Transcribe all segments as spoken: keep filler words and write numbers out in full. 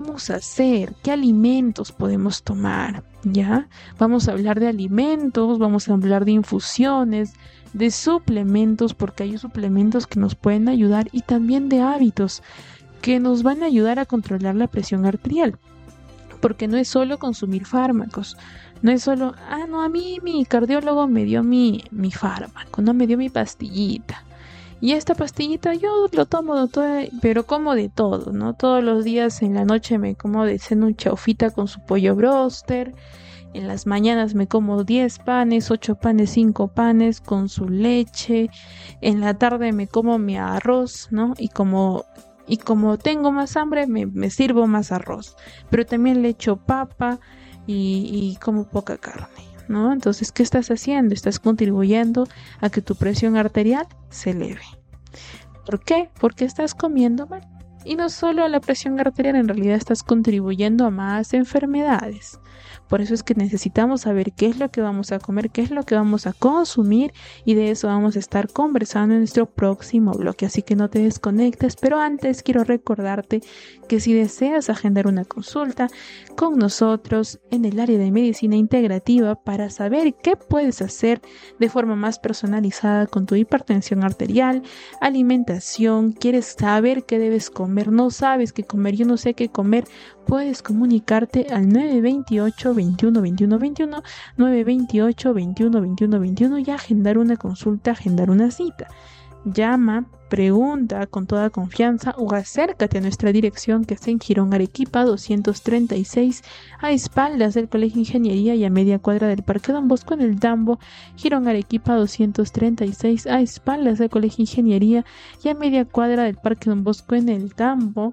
vamos a hacer? ¿Qué alimentos podemos tomar? ¿Ya? Vamos a hablar de alimentos, vamos a hablar de infusiones, de suplementos, porque hay suplementos que nos pueden ayudar, y también de hábitos que nos van a ayudar a controlar la presión arterial. Porque no es solo consumir fármacos, no es solo, ah, no, a mí mi cardiólogo me dio mi, mi fármaco, no me dio mi pastillita. Y esta pastillita yo lo tomo, todo, pero como de todo, ¿no? Todos los días en la noche me como de cena un chaufita con su pollo broster. En las mañanas me como diez panes, ocho panes, cinco panes con su leche. En la tarde me como mi arroz, ¿no? Y como, y como tengo más hambre, me, me sirvo más arroz. Pero también le echo papa y, y como poca carne, ¿no? Entonces, ¿qué estás haciendo? Estás contribuyendo a que tu presión arterial se eleve. ¿Por qué? Porque estás comiendo mal. Y no solo a la presión arterial, en realidad estás contribuyendo a más enfermedades. Por eso es que necesitamos saber qué es lo que vamos a comer, qué es lo que vamos a consumir, y de eso vamos a estar conversando en nuestro próximo bloque, así que no te desconectes. Pero antes quiero recordarte que si deseas agendar una consulta con nosotros en el área de medicina integrativa para saber qué puedes hacer de forma más personalizada con tu hipertensión arterial, alimentación, quieres saber qué debes comer, no sabes qué comer, yo no sé qué comer, puedes comunicarte al nueve veintiocho, veintiuno, veintiuno, veintiuno, nueve veintiocho, veintiuno, veintiuno, veintiuno y agendar una consulta, agendar una cita. Llama, pregunta con toda confianza o acércate a nuestra dirección, que está en Girón Arequipa doscientos treinta y seis, a espaldas del Colegio Ingeniería y a media cuadra del Parque Don Bosco en el Tambo. Girón Arequipa doscientos treinta y seis, a espaldas del Colegio Ingeniería y a media cuadra del Parque Don Bosco en el Tambo.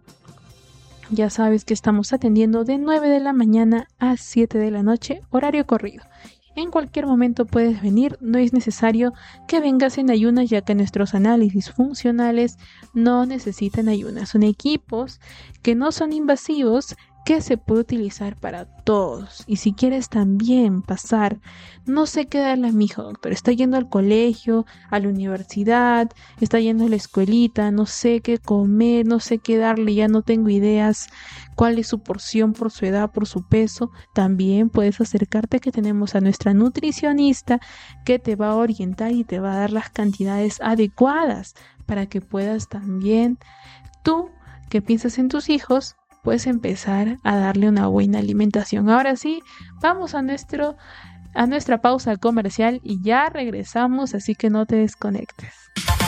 Ya sabes que estamos atendiendo de nueve de la mañana a siete de la noche, horario corrido. En cualquier momento puedes venir, no es necesario que vengas en ayunas, ya que nuestros análisis funcionales no necesitan ayunas. Son equipos que no son invasivos, que se puede utilizar para todos. Y si quieres también pasar, no sé qué darle a mi hijo, doctor, está yendo al colegio, a la universidad, está yendo a la escuelita, no sé qué comer, no sé qué darle, ya no tengo ideas cuál es su porción por su edad, por su peso, también puedes acercarte, que tenemos a nuestra nutricionista que te va a orientar y te va a dar las cantidades adecuadas para que puedas también, tú que piensas en tus hijos, puedes empezar a darle una buena alimentación. Ahora sí, vamos a nuestro a nuestra pausa comercial y ya regresamos, así que no te desconectes.